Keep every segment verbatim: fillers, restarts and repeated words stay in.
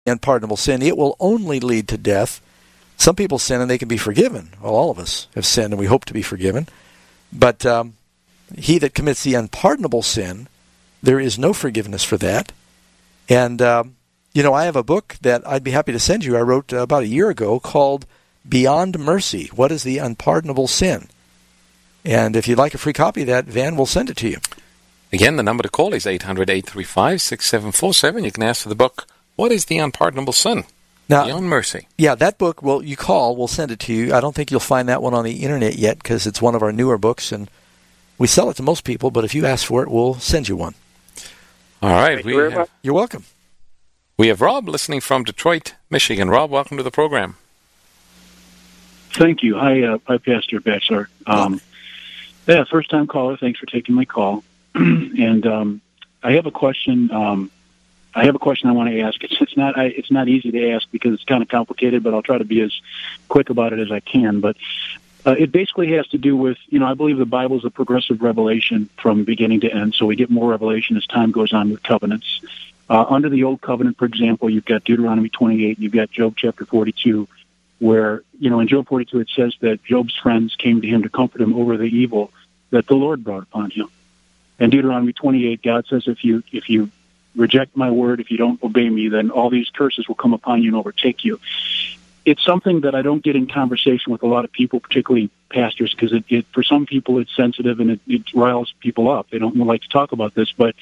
unpardonable sin, it will only lead to death. Some people sin and they can be forgiven. Well, all of us have sinned and we hope to be forgiven. But um, he that commits the unpardonable sin, there is no forgiveness for that. And, um, you know, I have a book that I'd be happy to send you. I wrote uh, about a year ago called Beyond Mercy. What is the unpardonable sin? And if you'd like a free copy of that, Van will send it to you. Again, the number to call is eight hundred, eight three five, six seven four seven. You can ask for the book, What is the Unpardonable Sin? Now, Beyond Mercy. Yeah, that book, well, you call, we'll send it to you. I don't think you'll find that one on the internet yet because it's one of our newer books, and we sell it to most people, but if you ask for it, we'll send you one. All right. Thank we you very have, much. You're welcome. We have Rob listening from Detroit, Michigan. Rob, welcome to the program. Thank you. Hi, uh, hi Pastor Batchelor. Um, yeah, first-time caller. Thanks for taking my call. and um, I have a question. Um, I have a question I want to ask. It's, it's not. I, it's not easy to ask because it's kind of complicated, but I'll try to be as quick about it as I can. But uh, it basically has to do with, you know, I believe the Bible is a progressive revelation from beginning to end. So we get more revelation as time goes on with covenants. Uh, under the Old Covenant, for example, you've got Deuteronomy twenty-eight. You've got Job chapter forty-two. Where, you know, in Job forty-two it says that Job's friends came to him to comfort him over the evil that the Lord brought upon him. And Deuteronomy twenty-eight, God says, if you if you reject my word, if you don't obey me, then all these curses will come upon you and overtake you. It's something that I don't get in conversation with a lot of people, particularly pastors, because it, it, for some people it's sensitive and it, it riles people up. They don't like to talk about this, but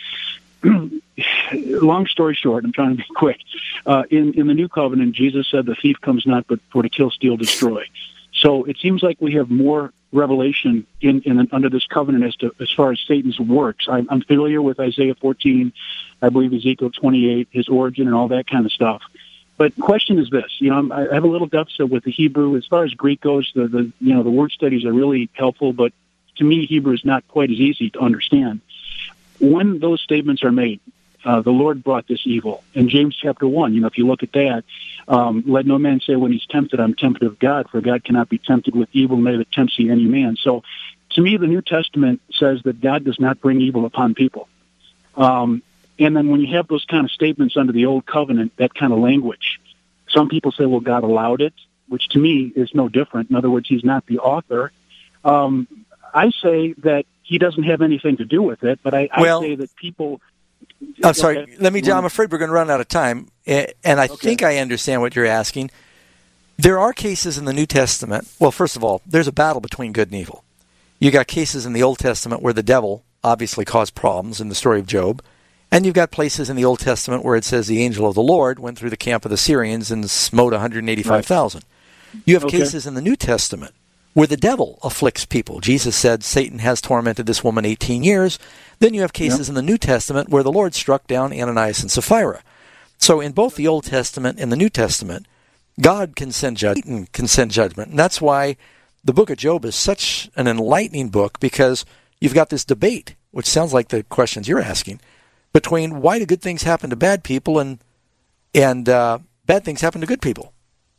long story short, I'm trying to be quick. Uh, in, in the New Covenant, Jesus said, the thief comes not but for to kill, steal, destroy. So it seems like we have more revelation in, in under this covenant as to as far as Satan's works. I'm, I'm familiar with Isaiah fourteen, I believe Ezekiel twenty-eight, his origin and all that kind of stuff. But the question is this: you know, I'm, I have a little deficit with the Hebrew as far as Greek goes. The, the you know the word studies are really helpful, but to me, Hebrew is not quite as easy to understand. When those statements are made, uh, the Lord brought this evil. In James chapter one, you know, if you look at that, um, let no man say when he's tempted, I'm tempted of God, for God cannot be tempted with evil, neither tempts he any man. So to me, the New Testament says that God does not bring evil upon people. Um, and then when you have those kind of statements under the Old Covenant, that kind of language, some people say, well, God allowed it, which to me is no different. In other words, he's not the author. Um, I say that he doesn't have anything to do with it, but I, I well, say that people... I'm sorry, let me, I'm afraid we're going to run out of time, and I okay. think I understand what you're asking. There are cases in the New Testament, well, first of all, there's a battle between good and evil. You got cases in the Old Testament where the devil obviously caused problems in the story of Job, and you've got places in the Old Testament where it says the angel of the Lord went through the camp of the Syrians and smote one hundred eighty-five thousand. Right. You have okay. cases in the New Testament where the devil afflicts people. Jesus said Satan has tormented this woman eighteen years. Then you have cases yep. in the New Testament where the Lord struck down Ananias and Sapphira. So in both the Old Testament and the New Testament, God can send judgment. Satan can send judgment. And that's why the book of Job is such an enlightening book, because you've got this debate, which sounds like the questions you're asking, between why do good things happen to bad people and and uh, bad things happen to good people.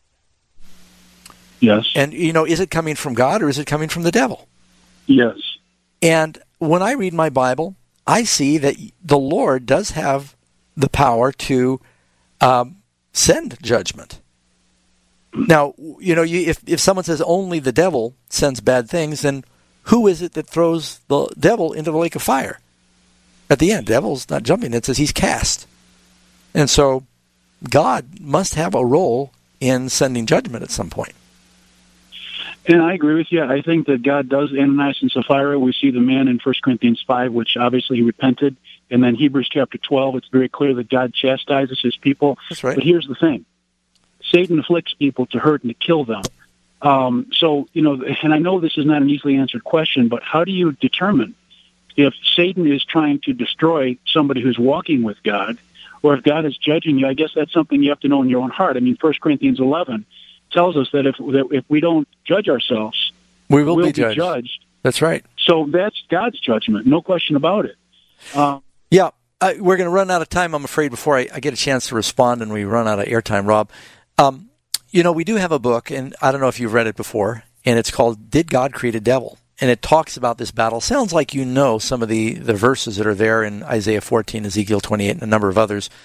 Yes. And, you know, is it coming from God or is it coming from the devil? Yes. And when I read my Bible, I see that the Lord does have the power to um, send judgment. Now, you know, you, if, if someone says only the devil sends bad things, then who is it that throws the devil into the lake of fire? At the end, devil's not jumping. It says he's cast. And so God must have a role in sending judgment at some point. And I agree with you. I think that God does Ananias and Sapphira. We see the man in First Corinthians five, which obviously he repented. And then Hebrews chapter twelve, it's very clear that God chastises his people. That's right. But here's the thing. Satan afflicts people to hurt and to kill them. Um, so, you know, and I know this is not an easily answered question, but how do you determine if Satan is trying to destroy somebody who's walking with God, or if God is judging you? I guess that's something you have to know in your own heart. I mean, First Corinthians eleven tells us that if that if we don't judge ourselves, we will we'll be, judged. be judged. That's right. So that's God's judgment, no question about it. Um, yeah, uh, we're going to run out of time, I'm afraid, before I, I get a chance to respond and we run out of airtime, Rob. Um, you know, we do have a book, and I don't know if you've read it before, and it's called Did God Create a Devil? And it talks about this battle. Sounds like you know some of the, the verses that are there in Isaiah fourteen, Ezekiel twenty-eight, and a number of others.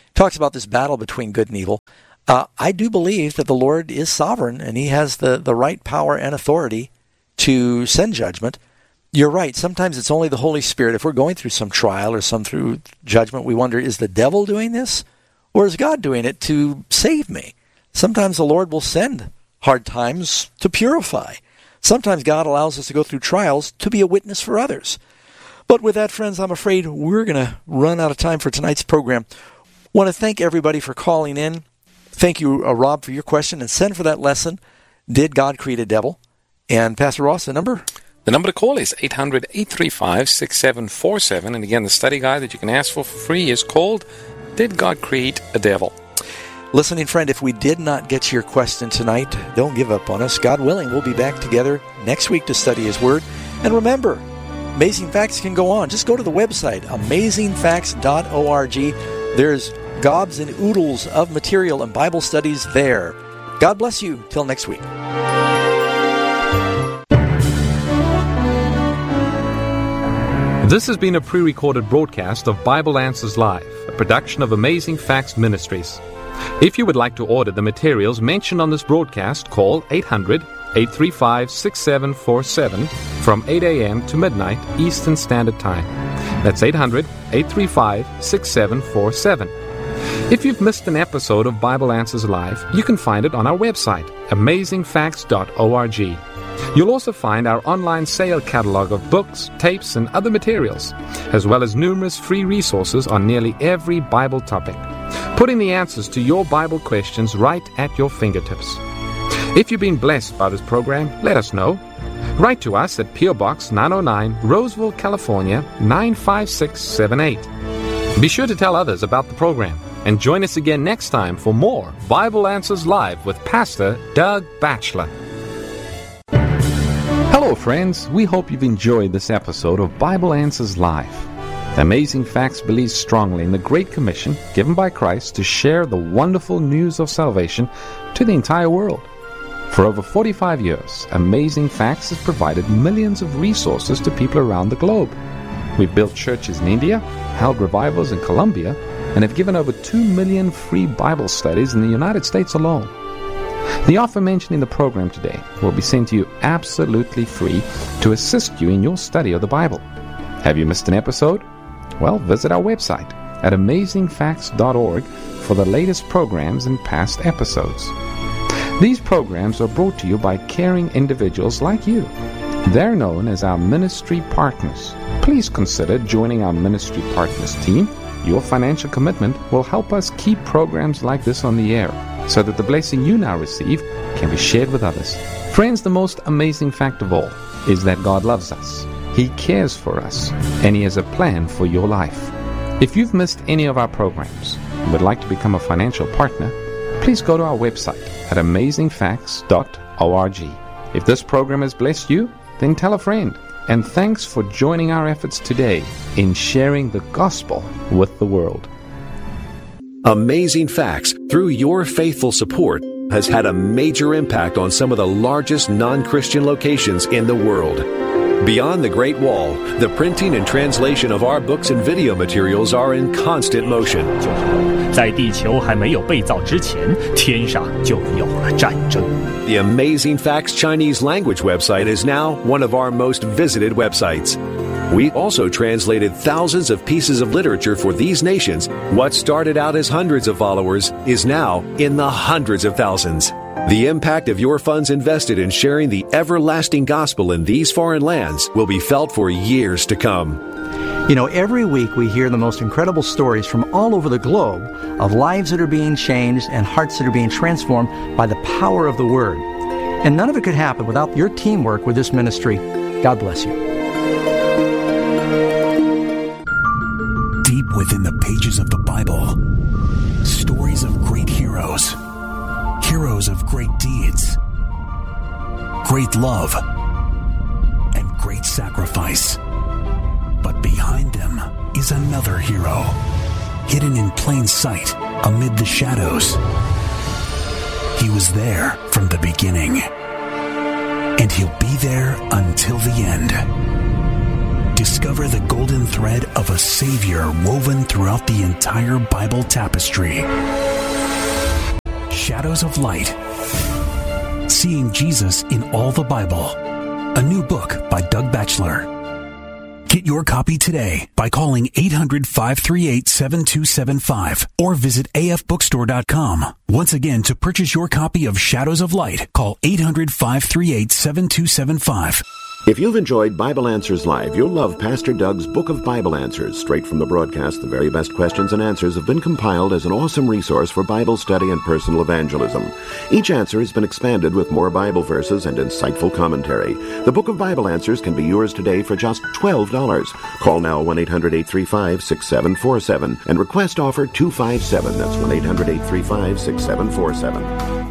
talks about this battle between good and evil. Uh, I do believe that the Lord is sovereign and he has the, the right power and authority to send judgment. You're right. Sometimes it's only the Holy Spirit. If we're going through some trial or some through judgment, we wonder, is the devil doing this or is God doing it to save me? Sometimes the Lord will send hard times to purify. Sometimes God allows us to go through trials to be a witness for others. But with that, friends, I'm afraid we're going to run out of time for tonight's program. Want to thank everybody for calling in. Thank you, uh, Rob, for your question, and send for that lesson, Did God Create a Devil? And Pastor Ross, the number? The number to call is eight hundred, eight three five, six seven four seven. And again, the study guide that you can ask for for free is called, Did God Create a Devil? Listening friend, if we did not get to your question tonight, don't give up on us. God willing, we'll be back together next week to study His Word. And remember, Amazing Facts can go on. Just go to the website, amazing facts dot org. There's gobs and oodles of material and Bible studies there. God bless you. Till next week. This has been a pre-recorded broadcast of Bible Answers Live, a production of Amazing Facts Ministries. If you would like to order the materials mentioned on this broadcast, call eight hundred, eight three five, six seven four seven from eight a.m. to midnight Eastern Standard Time. That's eight hundred, eight three five, six seven four seven. If you've missed an episode of Bible Answers Live, you can find it on our website, amazing facts dot org. You'll also find our online sale catalog of books, tapes, and other materials, as well as numerous free resources on nearly every Bible topic, putting the answers to your Bible questions right at your fingertips. If you've been blessed by this program, let us know. Write to us at P O. Box nine oh nine, Roseville, California, nine five six seven eight. Be sure to tell others about the program, and join us again next time for more Bible Answers Live with Pastor Doug Batchelor. Hello, friends. We hope you've enjoyed this episode of Bible Answers Live. Amazing Facts believes strongly in the Great Commission given by Christ to share the wonderful news of salvation to the entire world. For over forty-five years, Amazing Facts has provided millions of resources to people around the globe. We've built churches in India, held revivals in Colombia, and have given over two million free Bible studies in the United States alone. The offer mentioned in the program today will be sent to you absolutely free to assist you in your study of the Bible. Have you missed an episode? Well, visit our website at amazing facts dot org for the latest programs and past episodes. These programs are brought to you by caring individuals like you. They're known as our ministry partners. Please consider joining our ministry partners team. Your financial commitment will help us keep programs like this on the air, so that the blessing you now receive can be shared with others. Friends, the most amazing fact of all is that God loves us. He cares for us, and He has a plan for your life. If you've missed any of our programs and would like to become a financial partner, please go to our website at amazing facts dot org. If this program has blessed you, then tell a friend. And thanks for joining our efforts today in sharing the gospel with the world. Amazing Facts, through your faithful support, has had a major impact on some of the largest non-Christian locations in the world. Beyond the Great Wall, the printing and translation of our books and video materials are in constant motion. 在地球还没有被造之前，天上就有了战争。 The Amazing Facts Chinese language website is now one of our most visited websites. We also translated thousands of pieces of literature for these nations. What started out as hundreds of followers is now in the hundreds of thousands. The impact of your funds invested in sharing the everlasting gospel in these foreign lands will be felt for years to come. You know, every week we hear the most incredible stories from all over the globe of lives that are being changed and hearts that are being transformed by the power of the Word. And none of it could happen without your teamwork with this ministry. God bless you. Deep within the pages of the Bible, stories of great heroes, heroes of great deeds, great love, and great sacrifice. But behind them is another hero, hidden in plain sight amid the shadows. He was there from the beginning, and he'll be there until the end. discover the golden thread of a Savior woven throughout the entire Bible tapestry. Shadows of Light. Seeing Jesus in all the Bible. A new book by Doug Batchelor. Get your copy today by calling eight hundred, five three eight, seven two seven five or visit a f bookstore dot com. Once again, to purchase your copy of Shadows of Light, call eight hundred, five three eight, seven two seven five. If you've enjoyed Bible Answers Live, you'll love Pastor Doug's Book of Bible Answers. Straight from the broadcast, the very best questions and answers have been compiled as an awesome resource for Bible study and personal evangelism. Each answer has been expanded with more Bible verses and insightful commentary. The Book of Bible Answers can be yours today for just twelve dollars. Call now one eight hundred, eight three five, six seven four seven and request offer two five seven. That's one eight hundred, eight three five, six seven four seven.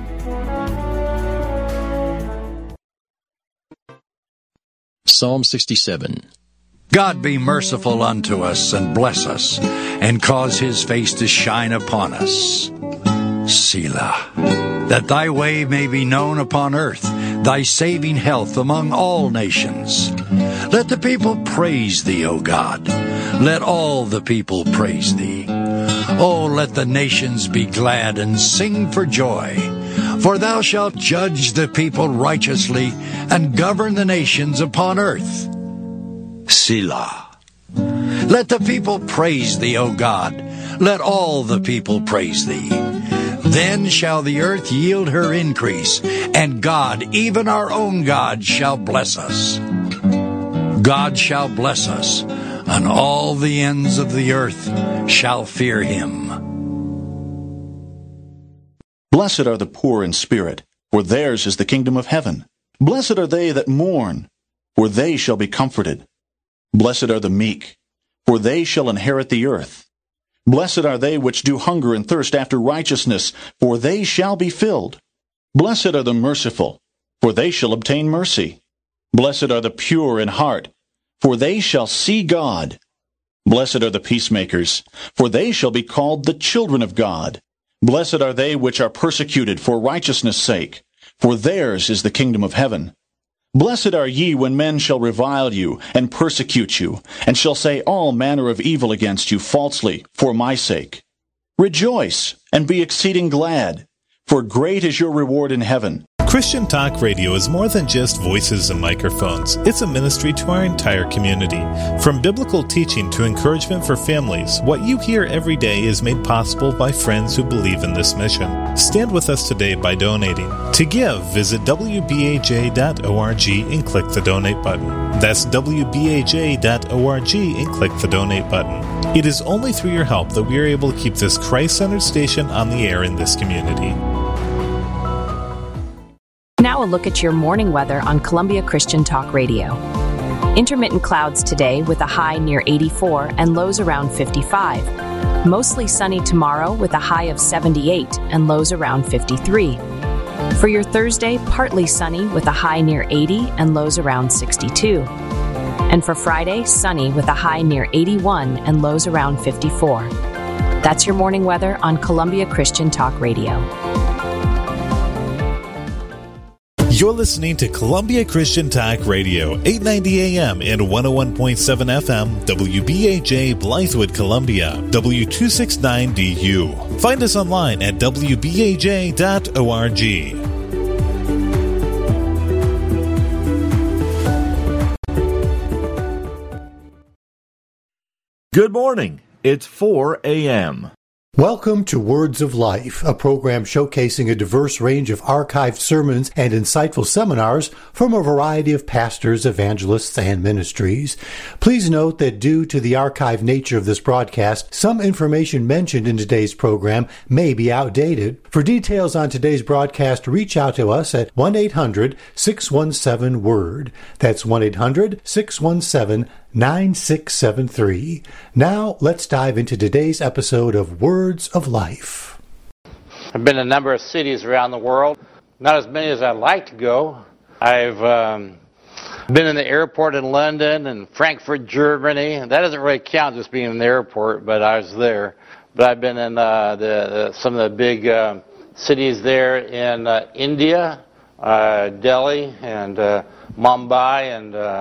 Psalm sixty-seven. God be merciful unto us, and bless us, and cause his face to shine upon us. Selah. That thy way may be known upon earth, thy saving health among all nations. Let the people praise thee, O God. Let all the people praise thee. Oh, let the nations be glad and sing for joy. For thou shalt judge the people righteously, and govern the nations upon earth. Selah. Let the people praise thee, O God. Let all the people praise thee. Then shall the earth yield her increase, and God, even our own God, shall bless us. God shall bless us, and all the ends of the earth shall fear him. Blessed are the poor in spirit, for theirs is the kingdom of heaven. Blessed are they that mourn, for they shall be comforted. Blessed are the meek, for they shall inherit the earth. Blessed are they which do hunger and thirst after righteousness, for they shall be filled. Blessed are the merciful, for they shall obtain mercy. Blessed are the pure in heart, for they shall see God. Blessed are the peacemakers, for they shall be called the children of God. Blessed are they which are persecuted for righteousness' sake, for theirs is the kingdom of heaven. Blessed are ye when men shall revile you, and persecute you, and shall say all manner of evil against you falsely, for my sake. Rejoice, and be exceeding glad, for great is your reward in heaven. Christian Talk Radio is more than just voices and microphones. It's a ministry to our entire community. From biblical teaching to encouragement for families, what you hear every day is made possible by friends who believe in this mission. Stand with us today by donating. To give, visit w b a j dot org and click the donate button. That's w b a j dot org and click the donate button. It is only through your help that we are able to keep this Christ-centered station on the air in this community. Now a look at your morning weather on Columbia Christian Talk Radio. Intermittent clouds today with a high near eighty-four and lows around fifty-five. Mostly sunny tomorrow with a high of seventy-eight and lows around fifty-three. For your Thursday, partly sunny with a high near eighty and lows around sixty-two. And for Friday, sunny with a high near eighty-one and lows around fifty-four. That's your morning weather on Columbia Christian Talk Radio. You're listening to Columbia Christian Talk Radio, eight ninety A M and one oh one point seven F M, W B A J Blythewood, Columbia, W two sixty-nine D U. Find us online at w b a j dot org. Good morning. It's four A M Welcome to Words of Life, a program showcasing a diverse range of archived sermons and insightful seminars from a variety of pastors, evangelists, and ministries. Please note that due to the archived nature of this broadcast, some information mentioned in today's program may be outdated. For details on today's broadcast, reach out to us at one eight hundred, six one seven, WORD. That's one eight hundred, six one seven, nine six seven three. Now, let's dive into today's episode of Words of Life. I've been in a number of cities around the world, not as many as I'd like to go. I've um, been in the airport in London and Frankfurt, Germany. That doesn't really count just being in the airport, but I was there. But I've been in uh, the, the, some of the big uh, cities there in uh, India, uh, Delhi, and uh, Mumbai, and uh,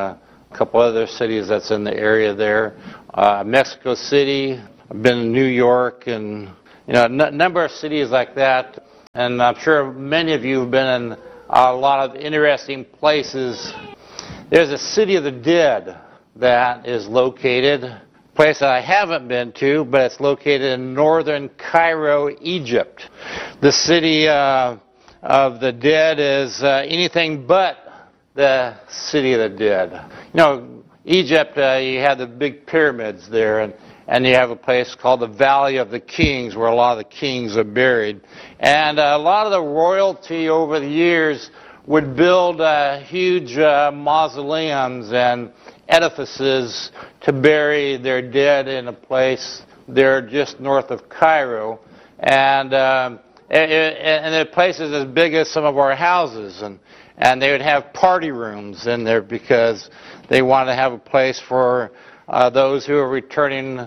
a couple other cities that's in the area there. Uh, Mexico City, I've been in New York, and you know, a n- number of cities like that. And I'm sure many of you have been in a lot of interesting places. There's a City of the Dead that is located, a place that I haven't been to, but it's located in northern Cairo, Egypt. The City uh, of the Dead is uh, anything but the City of the Dead. You know, Egypt, uh, you have the big pyramids there, and, and you have a place called the Valley of the Kings, where a lot of the kings are buried. And uh, a lot of the royalty over the years would build uh, huge uh, mausoleums and edifices to bury their dead in a place there just north of Cairo. And um, and, and they're places as big as some of our houses. And, and they would have party rooms in there because they wanted to have a place for uh, those who are returning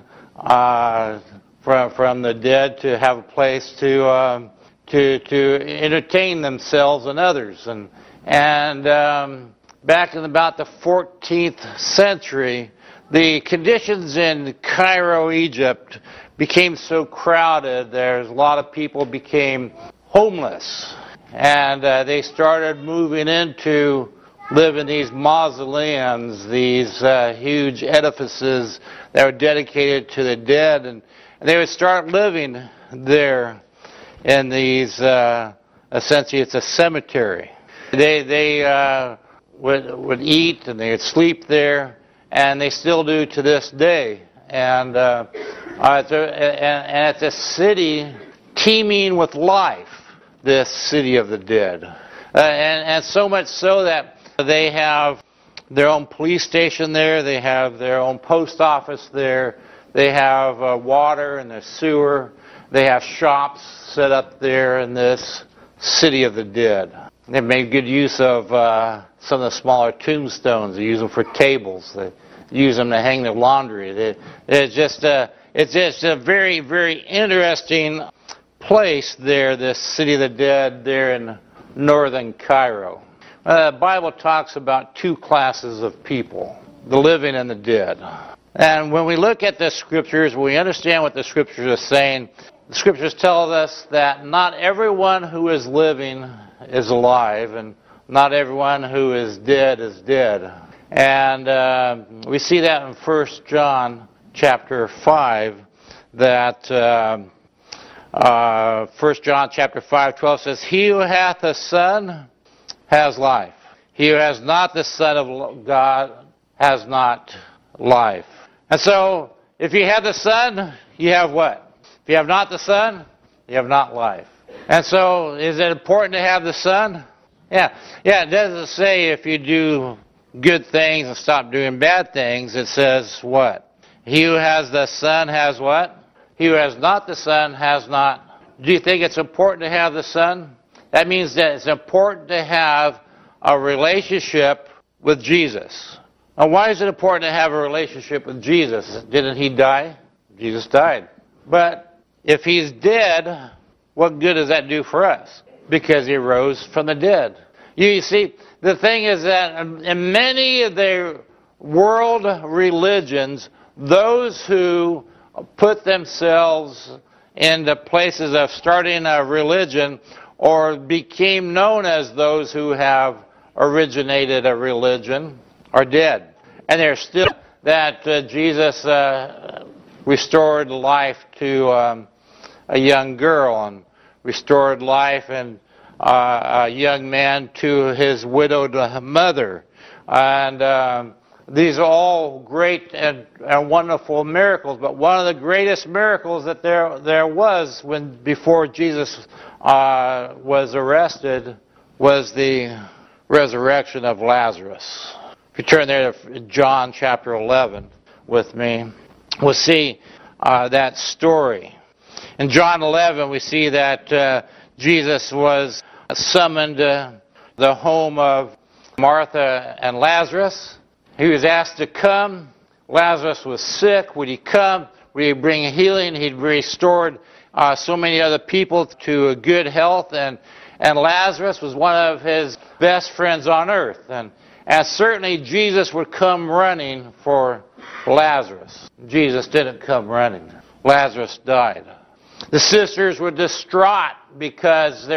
uh, from from the dead to have a place to uh, to to entertain themselves and others. And and um, back in about the fourteenth century, the conditions in Cairo, Egypt, became so crowded. There's a lot of people became homeless, and uh, they started moving into live in these mausoleums, these uh, huge edifices that were dedicated to the dead, and, and they would start living there in these. Uh, essentially, it's a cemetery. They they uh, would would eat and they would sleep there, and they still do to this day. And uh, uh, it's a, and, and it's a city teeming with life. This City of the Dead, uh, and and so much so that they have their own police station there. They have their own post office there. They have uh, water and their sewer. They have shops set up there in this City of the Dead. They've made good use of uh, some of the smaller tombstones. They use them for tables. They use them to hang their laundry. They, it's just a, it's just a very, very interesting place there, this City of the Dead there in northern Cairo. Uh, the Bible talks about two classes of people, the living and the dead. And when we look at the Scriptures, we understand what the Scriptures are saying. The Scriptures tell us that not everyone who is living is alive, and not everyone who is dead is dead. And uh, we see that in First John chapter five, that uh, uh, First John chapter five, twelve says, "He who hath a Son has life. He who has not the Son of God has not life." And so, if you have the Son, you have what? If you have not the Son, you have not life. And so, is it important to have the Son? Yeah. Yeah, it doesn't say if you do good things and stop doing bad things. It says what? He who has the Son has what? He who has not the Son has not. Do you think it's important to have the Son? That means that it's important to have a relationship with Jesus. Now, why is it important to have a relationship with Jesus? Didn't he die? Jesus died. But if he's dead, what good does that do for us? Because he rose from the dead. You see, the thing is that in many of the world religions, those who put themselves into places of starting a religion or became known as those who have originated a religion are dead. And they're still that uh, Jesus uh, restored life to um, a young girl and restored life and uh, a young man to his widowed mother. And um, these are all great and, and wonderful miracles. But one of the greatest miracles that there there was when before Jesus uh, was arrested was the resurrection of Lazarus. If you turn there to John chapter eleven with me, we'll see uh, that story. In John eleven, we see that uh, Jesus was summoned to the home of Martha and Lazarus. He was asked to come. Lazarus was sick. Would he come? Would he bring healing? He'd restored uh, so many other people to a good health. And, and Lazarus was one of his best friends on earth. And, And certainly Jesus would come running for Lazarus. Jesus didn't come running. Lazarus died. The sisters were distraught because